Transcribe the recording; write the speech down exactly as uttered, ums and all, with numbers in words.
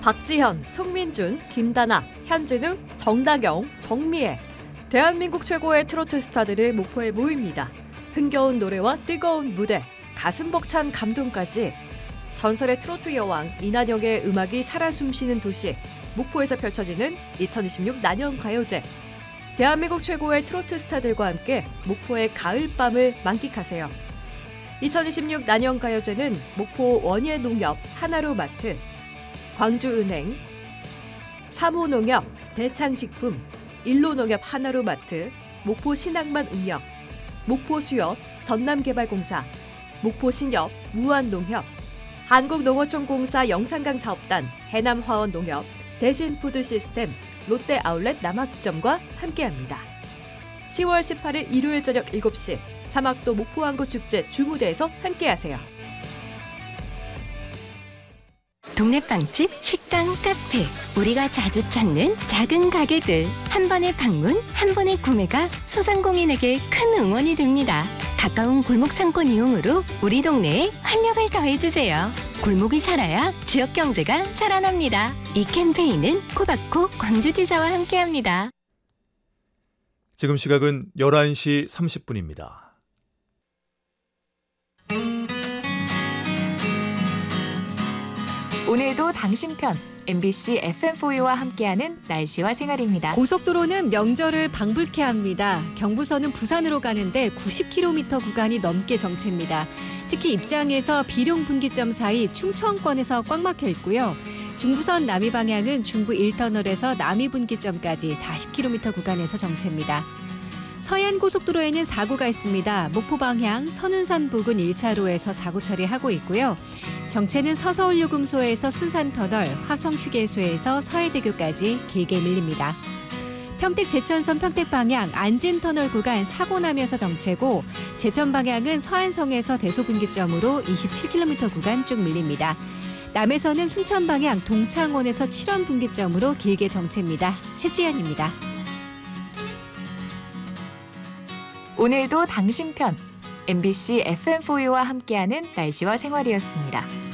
박지현, 송민준, 김다나, 현진우, 정다경, 정미애. 대한민국 최고의 트로트 스타들을 목포에 모입니다. 흥겨운 노래와 뜨거운 무대, 가슴 벅찬 감동까지 전설의 트로트 여왕 이난영의 음악이 살아 숨쉬는 도시 목포에서 펼쳐지는 이천이십육 난영가요제. 대한민국 최고의 트로트 스타들과 함께 목포의 가을밤을 만끽하세요. 이천이십육 난영가요제는 목포 원예농협 하나로마트, 광주은행, 삼호농협, 대창식품, 일로농협 하나로마트, 목포신항만 운영, 목포수협, 전남개발공사, 목포신협, 무한농협, 한국농어촌공사 영산강 사업단, 해남화원농협, 대신푸드시스템, 롯데아울렛 남학점과 함께합니다. 시월 십팔일 일요일 저녁 일곱 시 삼학도 목포항구축제 주무대에서 함께하세요. 동네 빵집, 식당, 카페, 우리가 자주 찾는 작은 가게들. 한 번의 방문, 한 번의 구매가 소상공인에게 큰 응원이 됩니다. 가까운 골목 상권 이용으로 우리 동네에 활력을 더해주세요. 골목이 살아야 지역 경제가 살아납니다. 이 캠페인은 코바코 광주지사와 함께합니다. 지금 시각은 열한 시 삼십 분입니다. 오늘도 당신 편 엠비씨 에프엠포유와 함께하는 날씨와 생활입니다. 고속도로는 명절을 방불케 합니다. 경부선은 부산으로 가는데 구십 킬로미터 구간이 넘게 정체입니다. 특히 입장에서 비룡 분기점 사이 충청권에서 꽉 막혀 있고요. 중부선 남이 방향은 중부 일 터널에서 남이 분기점까지 사십 킬로미터 구간에서 정체입니다. 서해안고속도로에는 사고가 있습니다. 목포 방향 선운산 부근 일 차로에서 사고 처리하고 있고요. 정체는 서서울요금소에서 순산터널, 화성휴게소에서 서해대교까지 길게 밀립니다. 평택 제천선 평택 방향 안진터널 구간 사고 나면서 정체고, 제천 방향은 서안성에서 대소분기점으로 이십칠 킬로미터 구간 쭉 밀립니다. 남해선은 순천 방향 동창원에서 칠원 분기점으로 길게 정체입니다. 최주연입니다. 오늘도 당신 편 엠비씨 에프엠포유와 함께하는 날씨와 생활이었습니다.